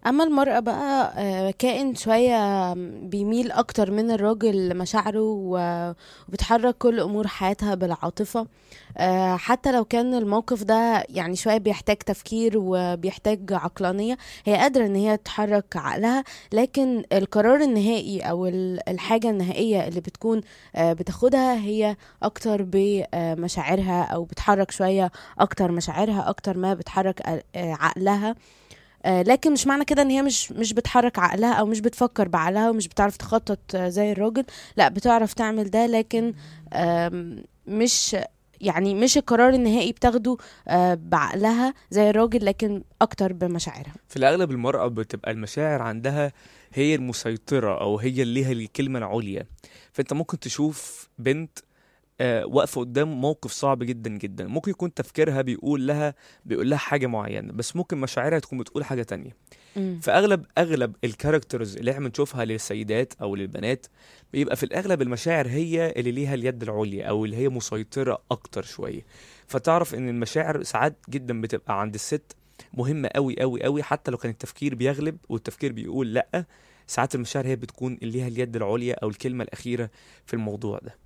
اما المرأة بقى كائن شوية بيميل اكتر من الراجل لمشاعره وبتحرك كل امور حياتها بالعاطفة. حتى لو كان الموقف ده يعني شوية بيحتاج تفكير وبيحتاج عقلانية، هي قادرة ان هي تحرك عقلها. لكن القرار النهائي او الحاجة النهائية اللي بتكون بتاخدها هي اكتر بمشاعرها، او بتحرك شوية اكتر مشاعرها اكتر ما بتحرك عقلها. لكن مش معنى كده ان هي مش بتحرك عقلها او مش بتفكر بعقلها ومش بتعرف تخطط زي الراجل. لا، بتعرف تعمل ده، لكن مش يعني مش القرار النهائي بتاخده بعقلها زي الراجل، لكن اكتر بمشاعرها. في الأغلب المرأة بتبقى المشاعر عندها هي المسيطرة، أو هي اللي ليها الكلمة العليا. فأنت ممكن تشوف بنت واقفة قدام موقف صعب جدا جدا، ممكن يكون تفكيرها بيقول لها حاجة معينة، بس ممكن مشاعرها تكون بتقول حاجة تانية. مم. فاغلب الكاركترز اللي احنا بنشوفها للسيدات او للبنات، بيبقى في الاغلب المشاعر هي اللي ليها اليد العليا، او اللي هي مسيطرة اكتر شوية. فتعرف ان المشاعر ساعات جدا بتبقى عند الست مهمة قوي قوي قوي، حتى لو كان التفكير بيغلب والتفكير بيقول لا. ساعات المشاعر هي بتكون اللي ليها اليد العليا او الكلمة الاخيرة في الموضوع ده.